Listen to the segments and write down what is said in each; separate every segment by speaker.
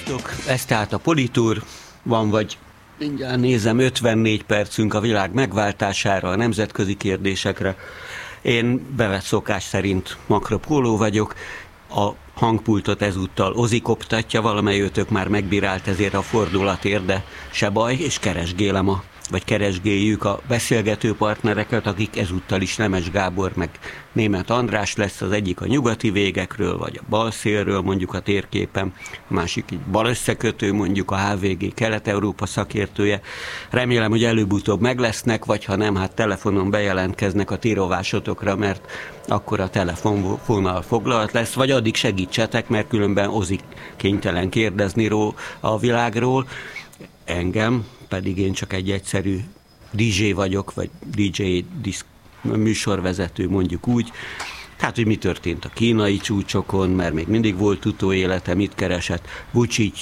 Speaker 1: Sziasztok! Ez tehát a Politúr. Van vagy, mindjárt nézem, 54 percünk a világ megváltására, a nemzetközi kérdésekre. Én bevett szokás szerint Makro Póló vagyok. A hangpultot ezúttal Ozi koptatja, valamelyőtök már megbírált ezért a fordulatért, de se baj, és keresgéljük a beszélgető partnereket, akik ezúttal is Nemes Gábor meg Németh András lesz, az egyik a nyugati végekről, vagy a bal szélről mondjuk a térképen, a másik egy bal összekötő, mondjuk a HVG Kelet-Európa szakértője. Remélem, hogy előbb-utóbb meg lesznek, vagy ha nem, hát telefonon bejelentkeznek a ti rovásotokra, mert akkor a telefonvonal foglalt lesz, vagy addig segítsetek, mert különben Ozi kénytelen kérdezni a világról. Engem, pedig én csak egy egyszerű DJ vagyok, vagy DJ műsorvezető, mondjuk úgy. Tehát, hogy mi történt a kínai csúcsokon, mert még mindig volt utóélete, mit keresett Vučić,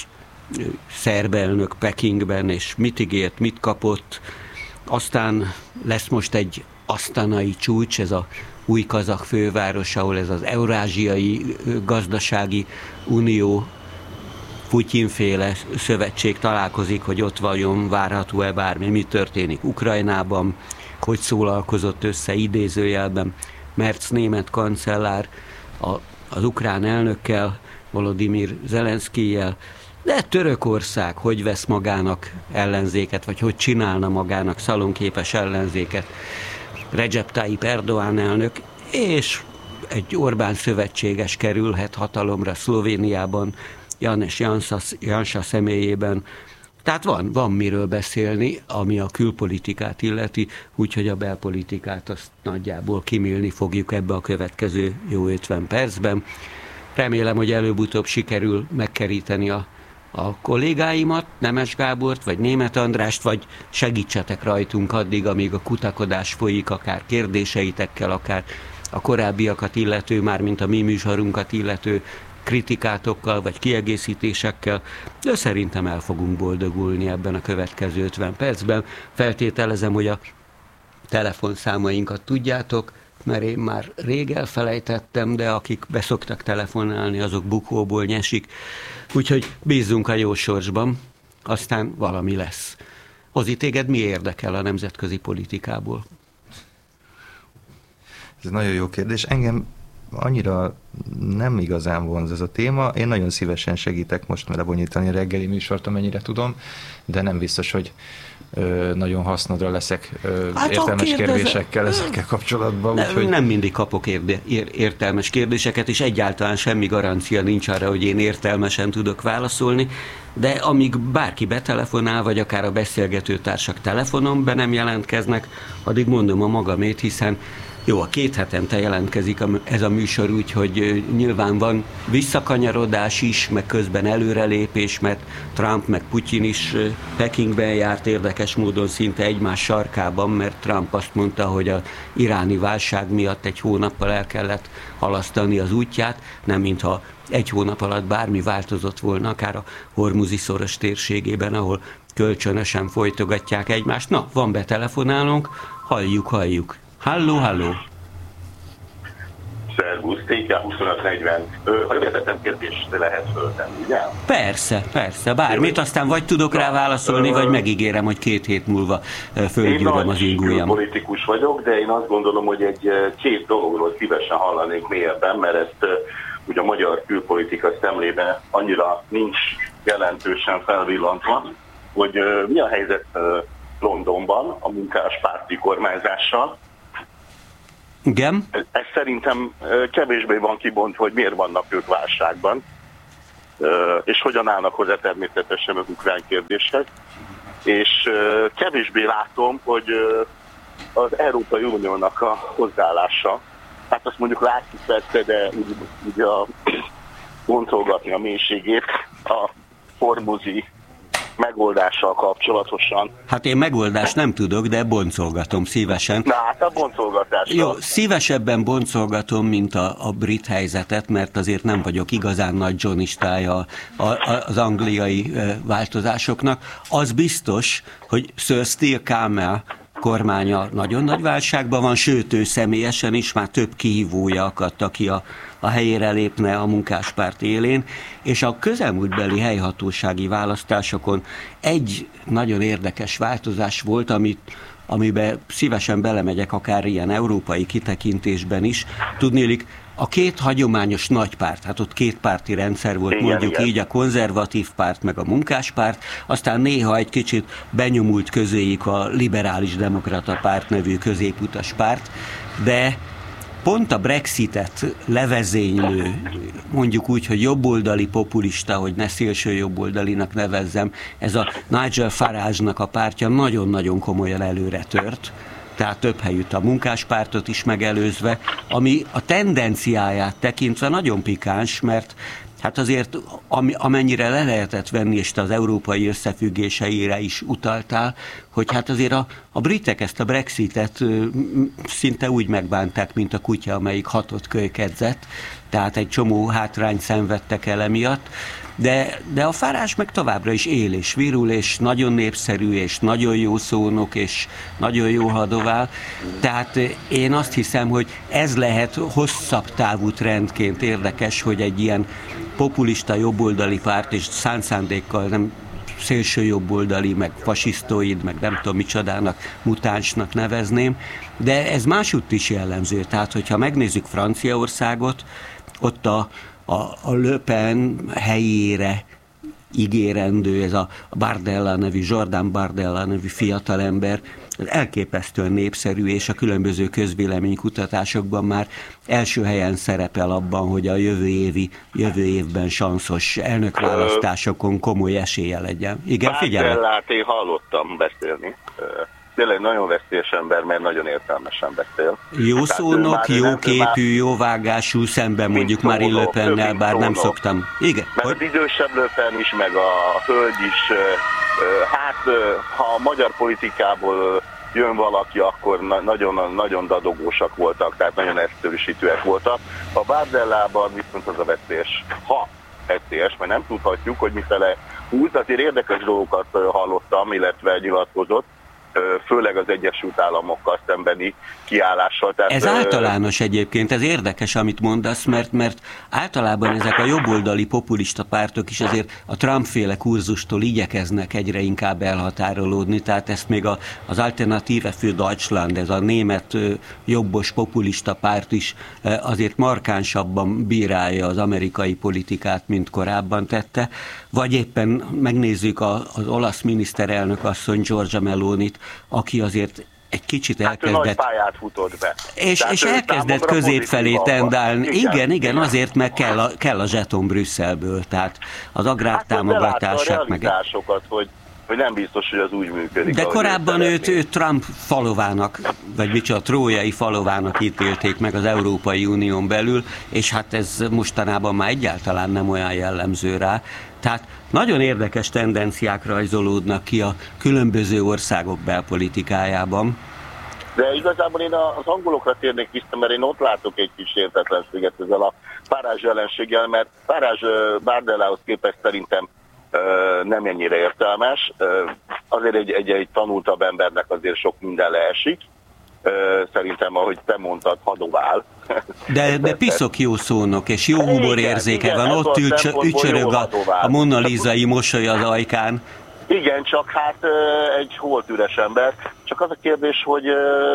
Speaker 1: szerb elnök Pekingben, és mit ígért, mit kapott. Aztán lesz most egy asztanai csúcs, ez a új kazakh főváros, ahol ez az Eurázsiai Gazdasági Unió Putyin-féle szövetség találkozik, hogy ott vajon várható-e bármi, mi történik Ukrajnában, hogy szólalkozott össze idézőjelben Merz német kancellár az ukrán elnökkel, Volodymyr Zelenszkijjel, de Törökország hogy vesz magának ellenzéket, vagy hogy csinálna magának szalonképes ellenzéket Recep Tayyip Erdoğan elnök, és egy Orbán szövetséges kerülhet hatalomra Szlovéniában, Janez Janša személyében. Tehát van miről beszélni, ami a külpolitikát illeti, úgyhogy a belpolitikát azt nagyjából kimélni fogjuk ebbe a következő jó 50 percben. Remélem, hogy előbb-utóbb sikerül megkeríteni a kollégáimat, Nemes Gábort, vagy Németh Andrást, vagy segítsetek rajtunk addig, amíg a kutakodás folyik, akár kérdéseitekkel, akár a korábbiakat illető, mármint a mi műsorunkat illető kritikátokkal, vagy kiegészítésekkel, de szerintem el fogunk boldogulni ebben a következő 50 percben. Feltételezem, hogy a telefonszámainkat tudjátok, mert én már rég elfelejtettem, de akik beszoktak telefonálni, azok bukóból nyesik. Úgyhogy bízzunk a jó sorsban, aztán valami lesz. Ozi, téged mi érdekel a nemzetközi politikából?
Speaker 2: Ez nagyon jó kérdés. Engem annyira nem igazán vonz ez a téma. Én nagyon szívesen segítek most lebonyítani a reggeli műsort, amennyire tudom, de nem biztos, hogy nagyon hasznodra leszek értelmes kérdésekkel ezekkel kapcsolatban. Úgyhogy... Nem
Speaker 1: mindig kapok értelmes kérdéseket, és egyáltalán semmi garancia nincs arra, hogy én értelmesen tudok válaszolni, de amíg bárki betelefonál, vagy akár a beszélgetőtársak telefonon be nem jelentkeznek, addig mondom a magamét, hiszen jó, a 2 hetente jelentkezik ez a műsor, úgyhogy nyilván van visszakanyarodás is, meg közben előrelépés, mert Trump meg Putyin is Pekingben járt érdekes módon szinte egymás sarkában, mert Trump azt mondta, hogy az iráni válság miatt 1 hónappal el kellett halasztani az útját, nem mintha 1 hónap alatt bármi változott volna, akár a Hormuzi szoros térségében, ahol kölcsönösen folytogatják egymást. Na, van betelefonálónk, halljuk. Halló.
Speaker 3: Szervusz, TK 2540. Ha értettem, kérdést lehet föltenni, ugye?
Speaker 1: Persze, bármit, aztán vagy tudok rá válaszolni, vagy megígérem, hogy 2 hét múlva fölgyűröm az ingújam.
Speaker 3: Én nagy politikus vagyok, de én azt gondolom, hogy 2 dologról szívesen hallanék mélyebben, mert ezt ugye a magyar külpolitika szemlében annyira nincs jelentősen felvillantva, hogy mi a helyzet Londonban a munkáspárti kormányzással.
Speaker 1: Igen.
Speaker 3: Ez szerintem kevésbé van kibontva, hogy miért vannak ők válságban, és hogyan állnak hozzá természetesen az ukrán kérdéshez. És kevésbé látom, hogy az Európai Uniónak a hozzáállása, hát azt mondjuk látjuk persze, de úgy boncolgatni a mélységét a hormuzi megoldással kapcsolatosan.
Speaker 1: Hát én megoldást nem tudok, de boncolgatom szívesen.
Speaker 3: Na hát a boncolgatás.
Speaker 1: Jó, szívesebben boncolgatom, mint a brit helyzetet, mert azért nem vagyok igazán nagy johnistája az angliai változásoknak. Az biztos, hogy Sir Steel Camel kormánya nagyon nagy válságban van, sőt ő személyesen is már több kihívója akadt, aki a helyére lépne a Munkáspárt élén, és a közelmúltbeli helyhatósági választásokon egy nagyon érdekes változás volt, amiben szívesen belemegyek akár ilyen európai kitekintésben is. Tudnélik, a két hagyományos nagypárt, hát ott kétpárti rendszer volt, igen, mondjuk igen. Így a konzervatív párt meg a munkáspárt, aztán néha egy kicsit benyomult közéjük a liberális demokrata párt nevű középutas párt, de pont a Brexitet levezénylő, mondjuk úgy, hogy jobboldali populista, hogy ne szélső jobboldalinak nevezzem, ez a Nigel Farage-nak a pártja nagyon-nagyon komolyan előre tört, tehát több helyütt a munkáspártot is megelőzve, ami a tendenciáját tekintve nagyon pikáns, mert hát azért amennyire le lehetett venni, és te az európai összefüggéseire is utaltál, hogy hát azért a britek ezt a Brexitet szinte úgy megbánták, mint a kutya, amelyik hatott kölykedzett, tehát egy csomó hátrányt szenvedtek el emiatt, de a Farage meg továbbra is él és virul, és nagyon népszerű, és nagyon jó szónok, és nagyon jó hadovál. Tehát én azt hiszem, hogy ez lehet hosszabb távú trendként érdekes, hogy egy ilyen populista jobboldali párt, és szándékkal nem szélső jobboldali, meg fasisztoid, meg nem tudom micsodának, mutánsnak nevezném, de ez másutt is jellemző. Tehát, hogyha megnézzük Franciaországot, ott a Le Pen helyére ígérendő, ez a Bardella nevű, Jordan Bardella nevű fiatalember, elképesztően népszerű, és a különböző közvéleménykutatásokban már első helyen szerepel abban, hogy a jövő évben sanszos elnökválasztásokon komoly esélye legyen. Igen, figyelj!
Speaker 3: Bardellát én hallottam beszélni. Tényleg nagyon veszélyes ember, mert nagyon értelmesen beszél.
Speaker 1: Jó szónok, jó képű, jó vágású, szemben mondjuk Marine Le Pennel, bár nem szoktam. Igen.
Speaker 3: Mert az idősebb Le Pen is, meg a hölgy is, hát ha a magyar politikából jön valaki, akkor nagyon dadogósak voltak, tehát nagyon esztősítőek voltak. A Bardellában viszont az a veszélyes, mert nem tudhatjuk, hogy mifele húz, azért érdekes dolgokat hallottam, illetve nyilatkozott, főleg az Egyesült Államokkal szembeni kiállással. Tehát,
Speaker 1: ez általános egyébként, ez érdekes, amit mondasz, mert általában ezek a jobboldali populista pártok is azért a Trump-féle kurzustól igyekeznek egyre inkább elhatárolódni, tehát ezt még az Alternative für Deutschland, ez a német jobbos populista párt is azért markánsabban bírálja az amerikai politikát, mint korábban tette, vagy éppen megnézzük az olasz miniszterelnök asszony Giorgia Melonit, aki azért egy kicsit elkezdett...
Speaker 3: nagy pályát futott be.
Speaker 1: És elkezdett közép felé tendálni. Igen, azért meg kell a zseton Brüsszelből, tehát az agrártámogatását meg...
Speaker 3: hogy nem biztos, hogy az úgy működik.
Speaker 1: De korábban őt Trump falovának, vagy micsoda, trójai falovának ítélték meg az Európai Unión belül, és hát ez mostanában már egyáltalán nem olyan jellemző rá. Tehát nagyon érdekes tendenciák rajzolódnak ki a különböző országok belpolitikájában.
Speaker 3: De igazából én az angolokra térnék vissza, mert én ott látok egy kis értetlenséget ezzel a Farage jelenséggel, mert Farage Bardellához képest szerintem nem ennyire értelmes. Azért egy tanultabb embernek azért sok minden leesik. Szerintem, ahogy te mondtad, hadovál.
Speaker 1: De piszok jó szónok, és jó humorérzéke van. Ott ücsörög a Mona Lisai mosoly az ajkán.
Speaker 3: Igen, csak hát egy holtüres ember. Csak az a kérdés, hogy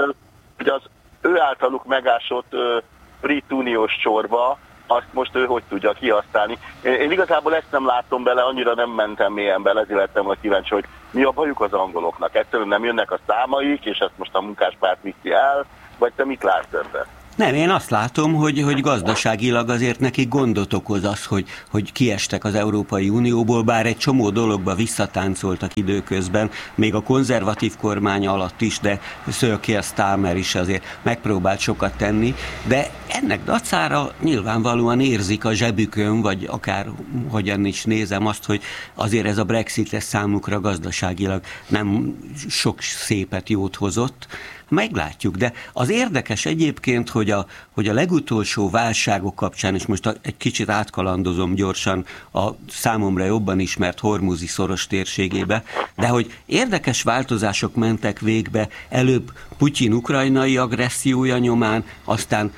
Speaker 3: az ő általuk megásott brit uniós csorba, azt most ő hogy tudja kihasználni. Én igazából ezt nem látom bele, annyira nem mentem mélyen bele, ezért lettem volna kíváncsi, hogy mi a bajuk az angoloknak. Egyszerűen nem jönnek a számaik, és ezt most a munkáspárt viszi el, vagy te mit látsz ebben?
Speaker 1: Nem, én azt látom, hogy gazdaságilag azért nekik gondot okoz az, hogy kiestek az Európai Unióból, bár egy csomó dologba visszatáncoltak időközben, még a konzervatív kormány alatt is, de Sir Keir Starmer is azért megpróbált sokat tenni, de ennek dacára nyilvánvalóan érzik a zsebükön, vagy akár hogyan is nézem azt, hogy azért ez a Brexit számukra gazdaságilag nem sok szépet jót hozott. Meglátjuk, de az érdekes egyébként, hogy a legutolsó válságok kapcsán, és most egy kicsit átkalandozom gyorsan a számomra jobban ismert hormuzi szoros térségébe, de hogy érdekes változások mentek végbe előbb Putyin ukrajnai agressziója nyomán, aztán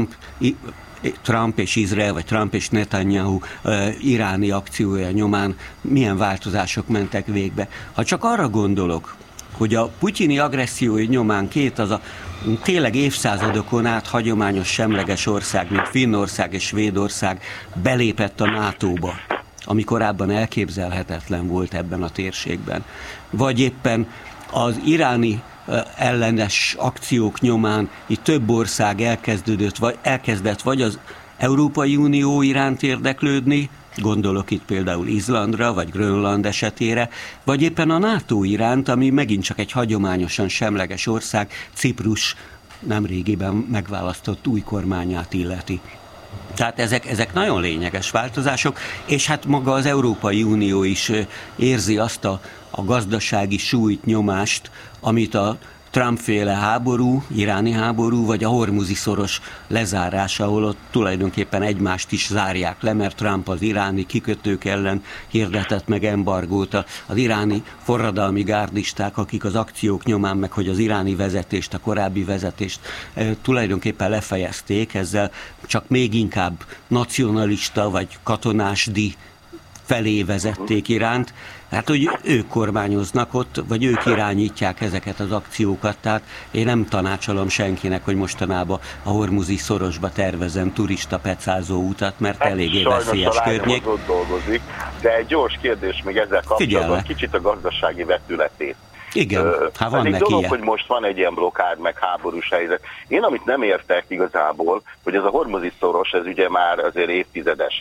Speaker 1: Trump és Izrael, vagy Trump és Netanyahu iráni akciója nyomán milyen változások mentek végbe. Ha csak arra gondolok, hogy a putyini agresszió nyomán az a tényleg évszázadokon át hagyományos semleges ország, mint Finnország és Svédország belépett a NATO-ba, ami korábban elképzelhetetlen volt ebben a térségben. Vagy éppen az iráni ellenes akciók nyomán itt több ország elkezdett vagy az Európai Unió iránt érdeklődni, gondolok itt például Izlandra, vagy Grönland esetére, vagy éppen a NATO iránt, ami megint csak egy hagyományosan semleges ország, Ciprus nemrégiben megválasztott új kormányát illeti. Tehát ezek nagyon lényeges változások, és hát maga az Európai Unió is érzi azt a gazdasági súlyt, nyomást, amit a Trump-féle háború, iráni háború, vagy a hormuzi szoros lezárása, ahol ott tulajdonképpen egymást is zárják le, mert Trump az iráni kikötők ellen hirdetett meg embargót, az iráni forradalmi gárdisták, akik az akciók nyomán, meg hogy az iráni vezetést, a korábbi vezetést tulajdonképpen lefejezték, ezzel csak még inkább nacionalista vagy katonásdi felé vezették Iránt. Hát, hogy ők kormányoznak ott, vagy ők irányítják ezeket az akciókat, tehát én nem tanácsolom senkinek, hogy mostanában a hormuzi szorosba tervezem turista pecázó utat, mert eléggé veszélyes környék.
Speaker 3: Dolgozik, de egy gyors kérdés még ezzel kapcsolatban, kicsit a gazdasági vetületét.
Speaker 1: Igen, hát van neki
Speaker 3: dolog,
Speaker 1: ilyen.
Speaker 3: hogy most van egy ilyen blokkád, meg háborús helyzet. Én amit nem értek igazából, hogy ez a hormuzi szoros, ez ugye már azért évtizedes,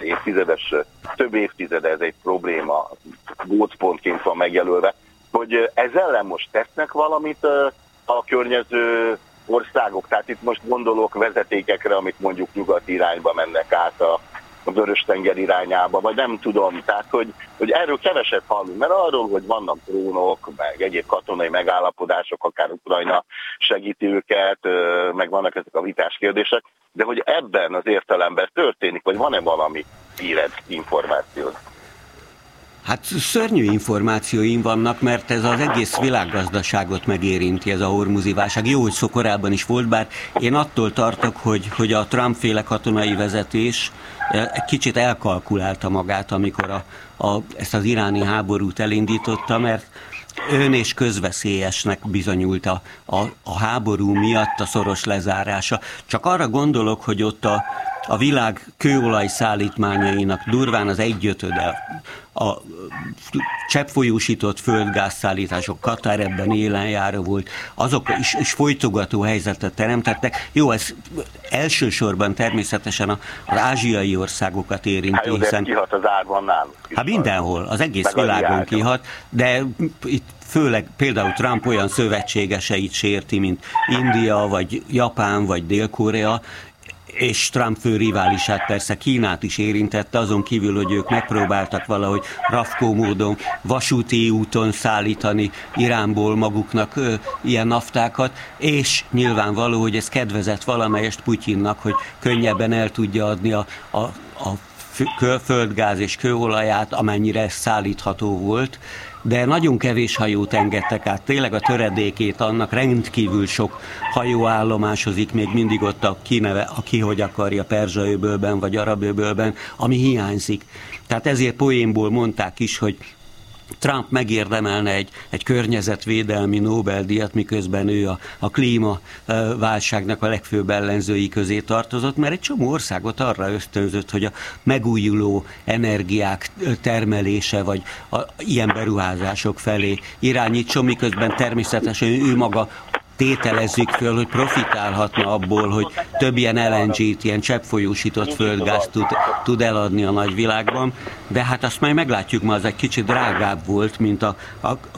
Speaker 3: több évtizede ez egy probléma, gócpontként van megjelölve, hogy ezzel ellen most tesznek valamit a környező országok. Tehát itt most gondolok vezetékekre, amit mondjuk nyugati irányba mennek át a Vörös-tenger irányába, vagy nem tudom, tehát hogy erről keveset hallunk, mert arról, hogy vannak drónok, meg egyéb katonai megállapodások, akár Ukrajna segíti őket, meg vannak ezek a vitás kérdések, de hogy ebben az értelemben történik, vagy van-e valami híred, információd?
Speaker 1: Hát szörnyű információim vannak, mert ez az egész világgazdaságot megérinti, ez a hormuzi válság. Jó, hogy szó korábban is volt, bár én attól tartok, hogy a Trump-féle katonai vezetés egy kicsit elkalkulálta magát, amikor ezt az iráni háborút elindította, mert ön és közveszélyesnek bizonyult a háború miatt a szoros lezárása. Csak arra gondolok, hogy ott a világ kőolaj szállítmányainak durván az 1/5 a cseppfolyósított földgázszállítások, Katar ebben élenjáró volt, azok is folytogató helyzetet teremtettek. Jó, ez elsősorban természetesen az ázsiai országokat érinti, hiszen
Speaker 3: kihat az árban náluk.
Speaker 1: Hát mindenhol, az egész világon kihat, de itt főleg például Trump olyan szövetségeseit sérti, mint India, vagy Japán, vagy Dél-Korea, és Trump fő riválisát persze Kínát is érintette, azon kívül, hogy ők megpróbáltak valahogy rafkó módon vasúti úton szállítani Iránból maguknak ilyen naftákat, és nyilvánvaló, hogy ez kedvezett valamelyest Putyinnak, hogy könnyebben el tudja adni a földgáz és kőolaját, amennyire ez szállítható volt, de nagyon kevés hajót engedtek át, tényleg a töredékét annak, rendkívül sok hajó állomásozik még mindig ott aki hogy akarja, Perzsa-öbölben vagy Arab-öbölben, ami hiányzik. Tehát ezért poénból mondták is, hogy Trump megérdemelne egy környezetvédelmi Nobel-díjat, miközben ő a klímaválságnak a legfőbb ellenzői közé tartozott, mert egy csomó országot arra ösztönzött, hogy a megújuló energiák termelése, vagy ilyen beruházások felé irányítson, miközben természetesen ő maga tételezzük föl, hogy profitálhatna abból, hogy több ilyen LNG-t, ilyen cseppfolyósított földgázt tud eladni a nagyvilágban, de hát azt majd meglátjuk, ma az egy kicsit drágább volt, mint a